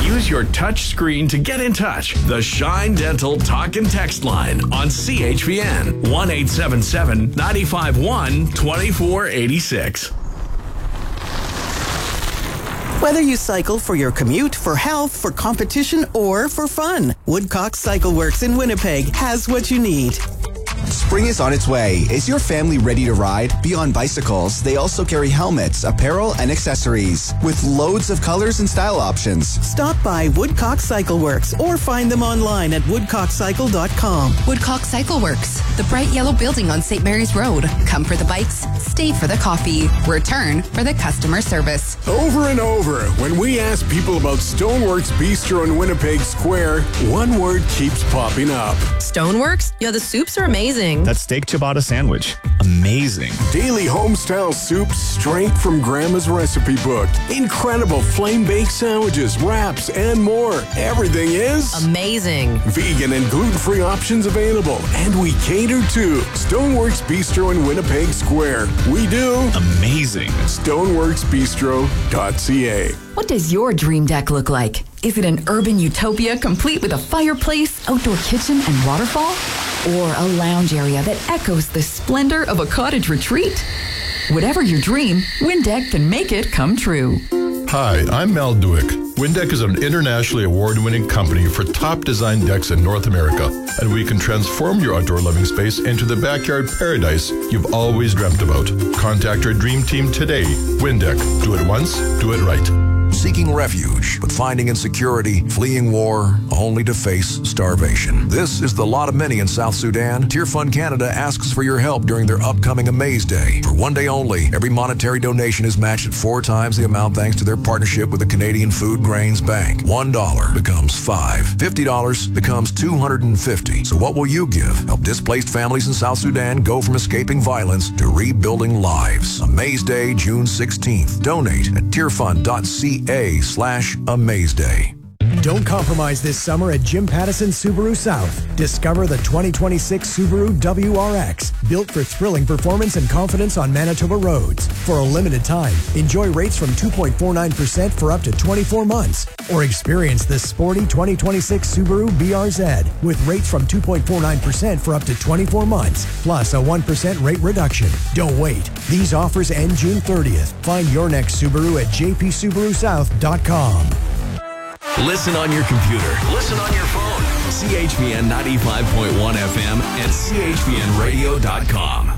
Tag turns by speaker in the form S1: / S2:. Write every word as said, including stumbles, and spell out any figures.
S1: Use your touch screen to get in touch. The Shine Dental Talk and Text line on C H V N one eight seven seven, nine five one, two four eight six.
S2: Whether you cycle for your commute, for health, for competition, or for fun, Woodcock Cycle Works in Winnipeg has what you need.
S3: Spring is on its way. Is your family ready to ride? Beyond bicycles, they also carry helmets, apparel, and accessories with loads of colors and style options.
S2: Stop by Woodcock Cycle Works or find them online at woodcock cycle dot com.
S4: Woodcock Cycle Works, the bright yellow building on Saint Mary's Road. Come for the bikes, stay for the coffee, return for the customer service.
S5: Over and over, when we ask people about Stoneworks Bistro in Winnipeg Square, one word keeps popping up.
S6: Stoneworks? Yeah, the soups are amazing.
S7: That steak ciabatta sandwich, amazing.
S5: Daily homestyle soups straight from Grandma's recipe book. Incredible flame-baked sandwiches, wraps, and more. Everything is
S6: amazing.
S5: Vegan and gluten-free options available. And we cater to Stoneworks Bistro in Winnipeg Square. We do
S7: amazing.
S5: stoneworks bistro dot c a.
S8: What does your dream deck look like? Is it an urban utopia complete with a fireplace, outdoor kitchen, and waterfall? Or a lounge area that echoes the splendor of a cottage retreat? Whatever your dream, Windeck can make it come true.
S9: Hi, I'm Mal Duick. Windeck is an internationally award-winning company for top design decks in North America, and we can transform your outdoor living space into the backyard paradise you've always dreamt about. Contact our dream team today. Windeck. Do it once, do it right.
S10: Seeking refuge, but finding insecurity, fleeing war, only to face starvation. This is the lot of many in South Sudan. Tier Fund Canada asks for your help during their upcoming Amaze Day. For one day only, every monetary donation is matched at four times the amount thanks to their partnership with the Canadian Food Grains Bank. One dollar becomes five. Fifty dollars becomes two hundred fifty. So what will you give? Help displaced families in South Sudan go from escaping violence to rebuilding lives. Amaze Day, June sixteenth. Donate at tierfund dot c a slash Amaze Day.
S11: Don't compromise this summer at Jim Pattison Subaru South. Discover the twenty twenty-six Subaru W R X, built for thrilling performance and confidence on Manitoba roads. For a limited time, enjoy rates from two point four nine percent for up to twenty-four months. Or experience the sporty twenty twenty-six Subaru B R Z with rates from two point four nine percent for up to twenty-four months, plus a one percent rate reduction. Don't wait. These offers end June thirtieth. Find your next Subaru at j p subaru south dot com.
S1: Listen on your computer. Listen on your phone. C H V N ninety-five point one F M and C H V N radio dot com.